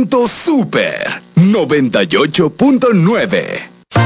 siento súper 98.9.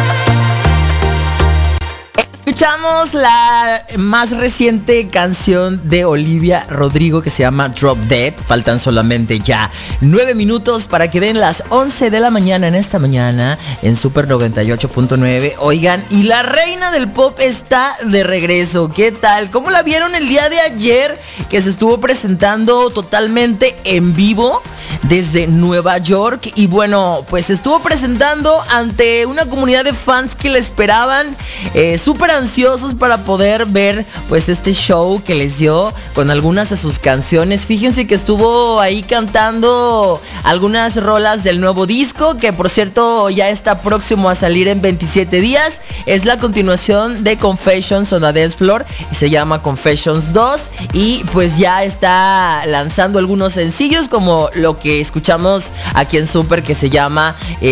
Escuchamos la más reciente canción de Olivia Rodrigo que se llama Drop Dead. Faltan solamente ya 9 minutos para que den las 11 de la mañana en esta mañana en Super 98.9. Oigan, y la reina del pop está de regreso. ¿Qué tal? ¿Cómo la vieron el día de ayer que se estuvo presentando totalmente en vivo desde Nueva York? Y bueno, pues se estuvo presentando ante una comunidad de fans que la esperaban súper ansiosos para poder ver pues este show que les dio con algunas de sus canciones. Fíjense que estuvo ahí cantando algunas rolas del nuevo disco, que por cierto ya está próximo a salir en 27 días. Es la continuación de Confessions on a Dance Floor y se llama Confessions 2, y pues ya está lanzando algunos sencillos como lo que escuchamos aquí en Super, que se llama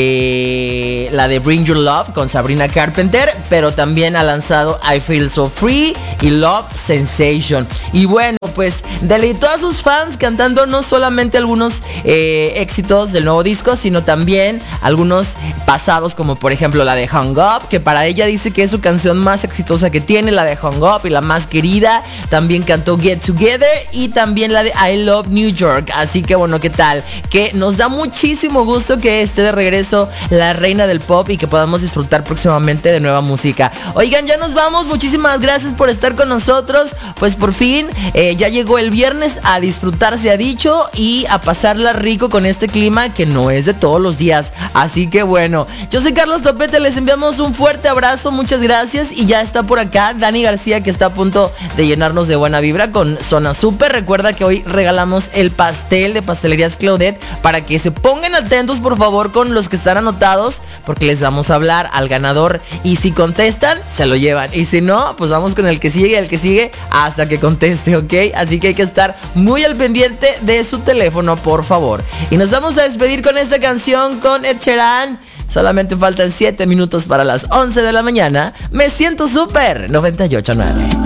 la de Bring Your Love con Sabrina Carpenter, pero también ha lanzado I Feel So Free y Love Sensation. Y bueno, pues deleitó a sus fans cantando no solamente algunos éxitos del nuevo disco, sino también algunos pasados, como por ejemplo la de Hung Up, que para ella dice que es su canción más exitosa que tiene, la de Hung Up, y la más querida. También cantó Get Together y también la de I Love New York. Así que bueno, ¿qué tal? Que nos da muchísimo gusto que esté de regreso la reina del pop y que podamos disfrutar próximamente de nueva música. Oigan, ya nos vamos, muchísimas gracias por estar con nosotros. Pues por fin ya llegó el viernes, a disfrutar se ha dicho, y a pasarla rico con este clima que no es de todos los días. Así que bueno, yo soy Carlos Topete, les enviamos un fuerte abrazo, muchas gracias. Y ya está por acá Dani García, que está a punto de llenarnos de buena vibra con Zona Super. Recuerda que hoy regalamos el pastel de Pastelerías Claudette, para que se pongan atentos por favor con los que están anotados, porque les vamos a hablar al ganador, y si contestan se lo llevan, y si no, pues vamos con el que sigue hasta que conteste, ¿ok? Así que hay que estar muy al pendiente de su teléfono, por favor. Y nos vamos a despedir con esta canción con Ed Sheeran. Solamente faltan 7 minutos para las 11 de la mañana. Me siento súper 98.9.